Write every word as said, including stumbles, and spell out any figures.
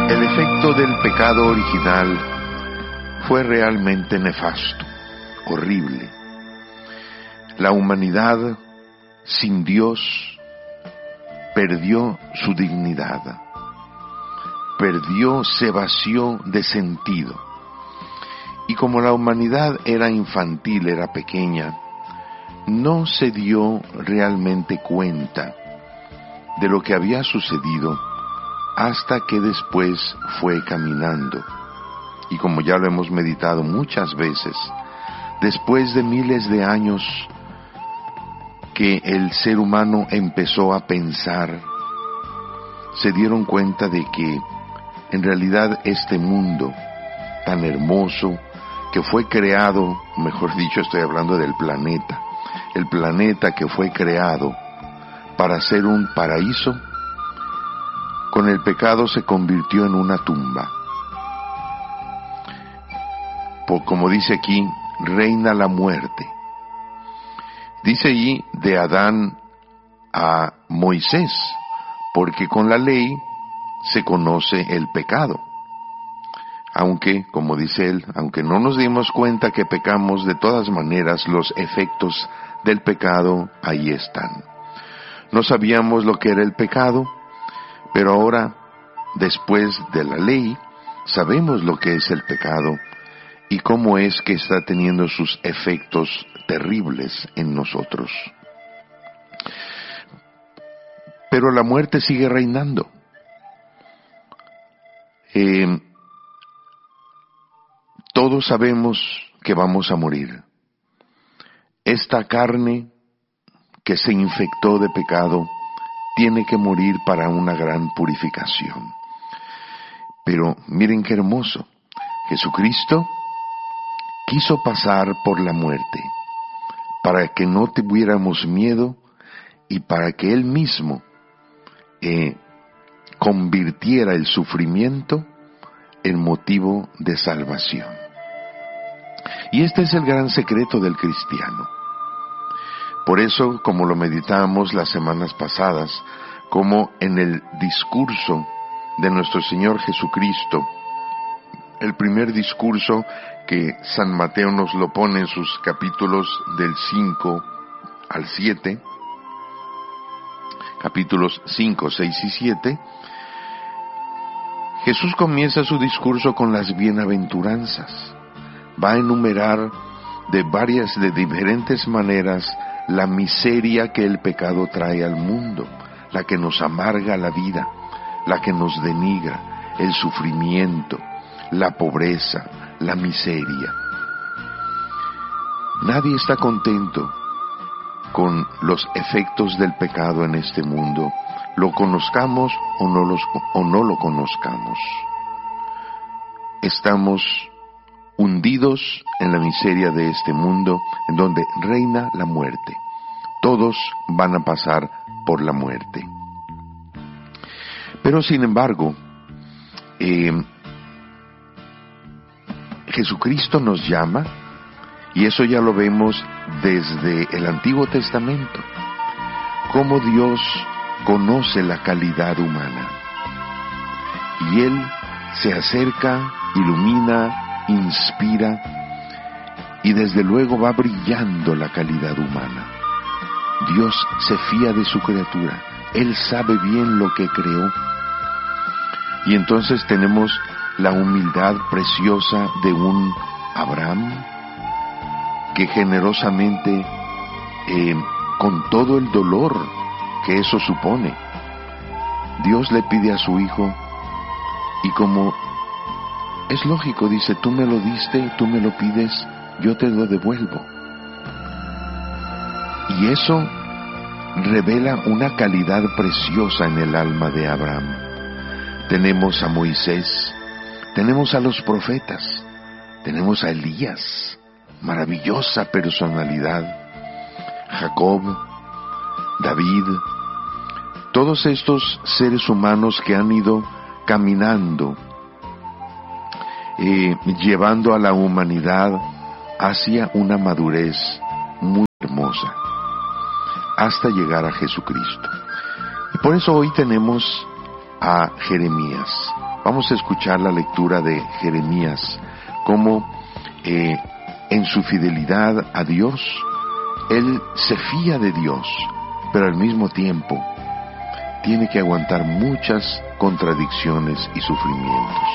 El efecto del pecado original fue realmente nefasto, horrible. La humanidad sin Dios perdió su dignidad, perdió, se vació de sentido. Y como la humanidad era infantil, era pequeña, no se dio realmente cuenta de lo que había sucedido hasta que después fue caminando. Y como ya lo hemos meditado muchas veces, después de miles de años que el ser humano empezó a pensar, se dieron cuenta de que en realidad este mundo tan hermoso que fue creado, mejor dicho, estoy hablando del planeta, el planeta que fue creado para ser un paraíso, con el pecado se convirtió en una tumba. Por, como dice aquí, reina la muerte. Dice allí de Adán a Moisés, porque con la ley se conoce el pecado. Aunque, como dice él, aunque no nos dimos cuenta que pecamos, de todas maneras los efectos del pecado ahí están. No sabíamos lo que era el pecado, pero ahora, después de la ley, sabemos lo que es el pecado y cómo es que está teniendo sus efectos terribles en nosotros. Pero la muerte sigue reinando. Eh, todos sabemos que vamos a morir. Esta carne que se infectó de pecado tiene que morir para una gran purificación. Pero miren qué hermoso. Jesucristo quiso pasar por la muerte para que no tuviéramos miedo y para que Él mismo eh, convirtiera el sufrimiento en motivo de salvación. Y este es el gran secreto del cristiano. Por eso, como lo meditamos las semanas pasadas, como en el discurso de nuestro Señor Jesucristo, el primer discurso que San Mateo nos lo pone en sus capítulos del cinco al siete, capítulos cinco, seis y siete, Jesús comienza su discurso con las bienaventuranzas. Va a enumerar de varias, de diferentes maneras, la miseria que el pecado trae al mundo, la que nos amarga la vida, la que nos denigra, el sufrimiento, la pobreza, la miseria. Nadie está contento con los efectos del pecado en este mundo, lo conozcamos o no, los, o no lo conozcamos. Estamos hundidos en la miseria de este mundo, en donde reina la muerte. Todos van a pasar por la muerte. Pero sin embargo, eh, Jesucristo nos llama, y eso ya lo vemos desde el Antiguo Testamento, cómo Dios conoce la calidad humana. Y Él se acerca, ilumina, inspira, y desde luego va brillando la calidad humana. Dios se fía de su criatura, Él sabe bien lo que creó. Y entonces tenemos la humildad preciosa de un Abraham, que generosamente, eh, con todo el dolor que eso supone, Dios le pide a su hijo, y como es lógico, dice, tú me lo diste, tú me lo pides, yo te lo devuelvo. Y eso revela una calidad preciosa en el alma de Abraham. Tenemos a Moisés, tenemos a los profetas, tenemos a Elías, maravillosa personalidad, Jacob, David, todos estos seres humanos que han ido caminando, eh, llevando a la humanidad hacia una madurez muy hermosa, hasta llegar a Jesucristo. Y por eso hoy tenemos a Jeremías. Vamos a escuchar la lectura de Jeremías, cómo eh, en su fidelidad a Dios, él se fía de Dios, pero al mismo tiempo tiene que aguantar muchas contradicciones y sufrimientos.